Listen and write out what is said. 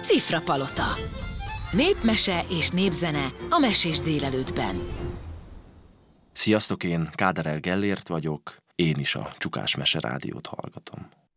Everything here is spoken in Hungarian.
Cifrapalota. Népmese és népzene a Mesés délelőttben. Sziasztok, én Káderel Gellért vagyok, én is a Csukás Mese Rádiót hallgatom.